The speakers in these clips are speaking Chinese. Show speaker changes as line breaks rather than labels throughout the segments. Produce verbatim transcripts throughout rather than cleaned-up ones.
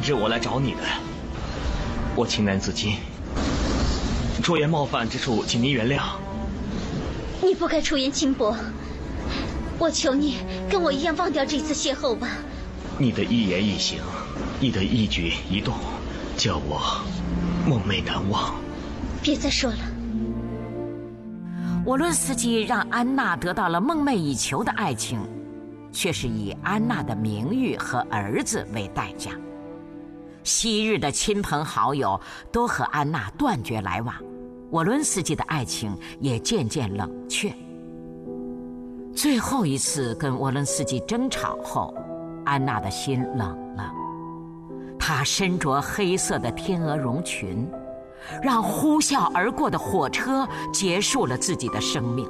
是我来找你的。我情难自禁，出言冒犯之处，请您原谅。
你不该出言轻薄，我求你跟我一样忘掉这次邂逅吧。
你的一言一行，你的一举一动，叫我梦寐难忘。
别再说了。
沃伦斯基让安娜得到了梦寐以求的爱情，却是以安娜的名誉和儿子为代价。昔日的亲朋好友都和安娜断绝来往，沃伦斯基的爱情也渐渐冷却。最后一次跟沃伦斯基争吵后，安娜的心冷了。她身着黑色的天鹅绒裙，让呼啸而过的火车结束了自己的生命。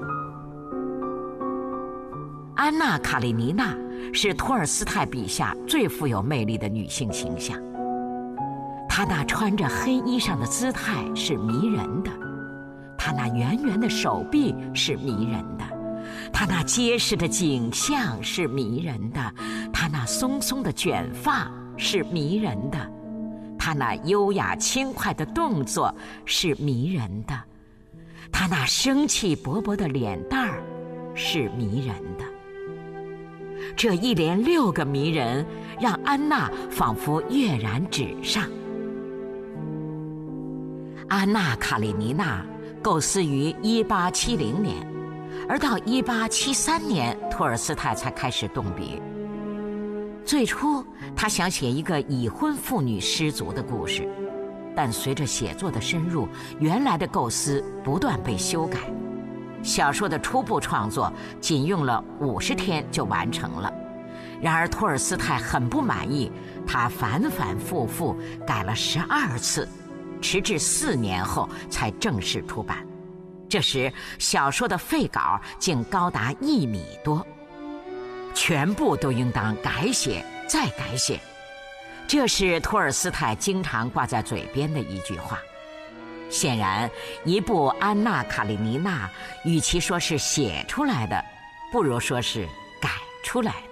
安娜·卡列尼娜是托尔斯泰笔下最富有魅力的女性形象。她那穿着黑衣裳的姿态是迷人的，她那圆圆的手臂是迷人的，她那结实的颈项是迷人的，她那松松的卷发是迷人的，她那优雅轻快的动作是迷人的，她那生气勃勃的脸蛋儿是迷人的。这一连六个迷人，让安娜仿佛跃然纸上。安娜·卡列尼娜构思于一八七零年，而到一八七三年，托尔斯泰才开始动笔。最初，他想写一个已婚妇女失足的故事，但随着写作的深入，原来的构思不断被修改。小说的初步创作仅用了五十天就完成了。然而托尔斯泰很不满意，他反反复复改了十二次，迟至四年后才正式出版。这时小说的废稿竟高达一米多，全部都应当改写再改写。这是托尔斯泰经常挂在嘴边的一句话。显然，一部《安娜·卡列尼娜》与其说是写出来的，不如说是改出来的。